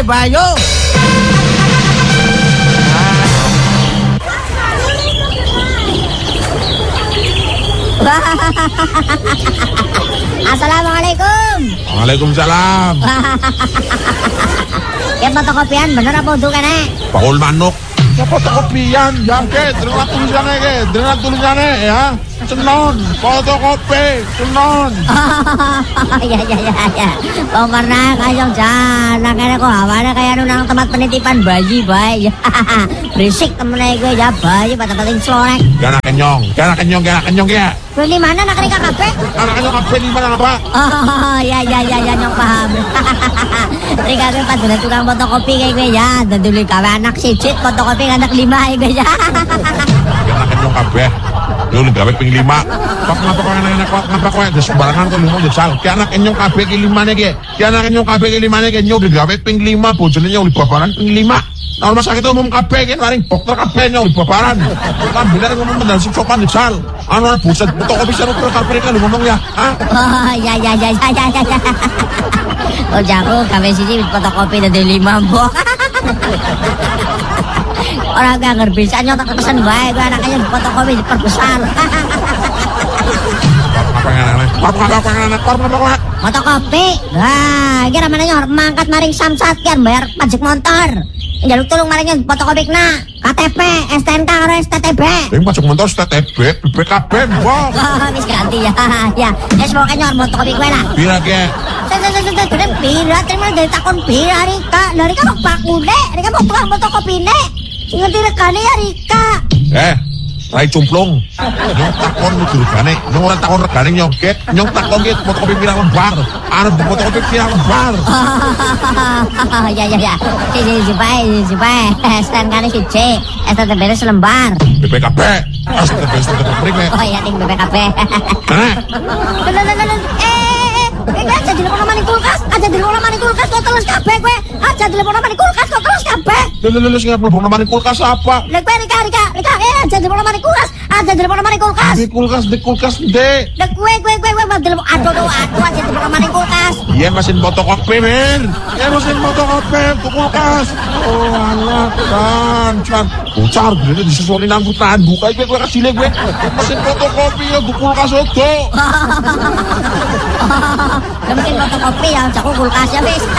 Bayu. Assalamualaikum. Waalaikumsalam. Ya fotokopian bener apa untuk kene? Pakul manuk. Ya fotokopian, ya ke, dengar tulisannya ya. Senon, fotokopi, senon. Ya. Pokoknya kayong jana kene kok hawane kayak nang tempat penitipan bayi bae. Berisik temennya gue ya bayi pating slorek. Gana kenyong ya. Gue di mana nak rika kafe? Anak kenyong kafe di mana apa? Oh, ya nyong paham. Rika gue pas bener tukang fotokopi kayak gue ya. Dulu kawe anak sijit fotokopi anak 5 gue ya. Gana kenyong kafe. Dulu gawe ping 5. Kok ngapa kok enak ngapa kok ada sembarangan kok lu jal. Ki anak kenyong kafe ki 5 ne ki. Ki anak kenyong kafe ki 5 ne ki nyong gawe ping 5 bojone nyong babaran ping 5. Nah, rumah sakit umum kabeh kan maring dokter kabeh nyong babaran. Kan bener ngomong bener sing sopan jal. Anu buset fotokopi seru kabeh kan ngomong ya. Hah? Oh, ya. Oh, jago gawe siji fotokopi dadi 5 mbok. Orang gak ngerti bisa nyotok pesen baik gue anaknya fotokopi diperbesar. Fotokopi. Nah, iki namanya mangkat maring samsat kan bayar pajak motor. Njaluk tulung maringnya fotokopi kena KTP, STNK karo STTB. Ini pajak motor STTB, BPKB, mbok. Oh, wis ganti ya. Ya, wis pokoke nyor fotokopi kowe lah. Pira ge? Sudah pira terima dari takon pira Rika. Lah Rika mau pakune, Rika mau tukang fotokopine. Sing ngerti rekane ya Rika. Rai cumplung. Nyong takon lu regane. Nyong ora takon regane nyoget. Nyong takon ki fotokopi pirang lembar. Arep fotokopi pirang lembar. Ya. Sipai. Stand kali siji. STTB selembar. BPKB. STTB. Oh iya ting BPKB. Nah. Aja telepon maning kulkas. Kok terus kabeh kowe. Aja telepon maning kulkas kok terus kabeh. Lu sing telepon maning kulkas apa? Lek kowe Rika. Aja telepon maning kulkas. Di kulkas, Dek. Lek kowe telepon aduh aja telepon maning kulkas. Iya mesin fotokopi, men. Ya mesin fotokopi ke kulkas. Oh, alah, can. Bocor gede disusulin angkutan. Buka iki kowe kasile gue. Mesin fotokopi ya ke kulkas odo. Mungkin fotokopi ya, jago kulkas ya, wis.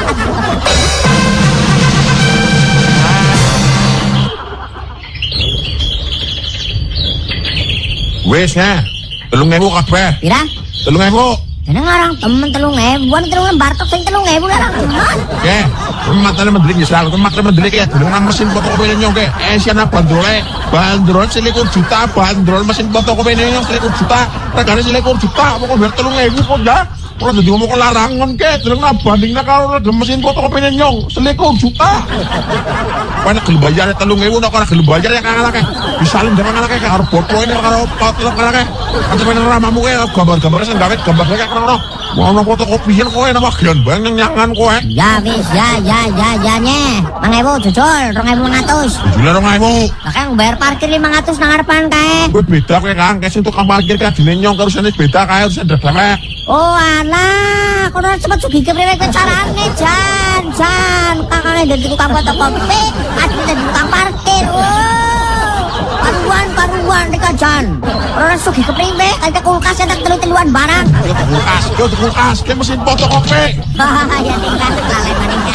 Wis ya. 3.000 kabeh. Pira? 3.000. Jeneng orang temen 3.000, 3 lembar tok sing 3.000 larang temen. Oke, matane mendelik ya sal, matane mendelik ya dengan mesin fotokopi nyong ke. Siana bandrol 1 juta, bandrol mesin fotokopi nyong 1 juta. Regane 1 juta, pokok biar 3.000 kok ya. Ora dadi ngomong larangan ke, deleng bandingna karo mesin fotokopi nyong 1 juta. Kowe nek gelem bayar 3.000 nek ora gelem bayar ya kalake. Disalin dengan kalake karo botone karo foto kalake. Kanca pengen ramamu ke gambar-gambar sing gawe gambar kayak karo. Mau fotokopian kowe nang bagian bang nyangan kowe. Ya wis, ya nye. 2.000 jujur, 2.500. Jujur 2.000. Lah kan bayar parkir 500 nang ngarepan kae. Kowe beda kowe Kang, kese tukang parkir ka dine nyong karo sene beda kae harus ada dewek. Oh alah, kono cepet sugih kepriwe kowe carane Jan. Kakane dadi tukang fotokopi, ati dadi tukang parkir. Karuan Rika Jan. Ora sugih kepriwe, kaya kulkas enak telu-teluan barang. Kulkas, ke mesin fotokopi. Ya tinggal lalen maning.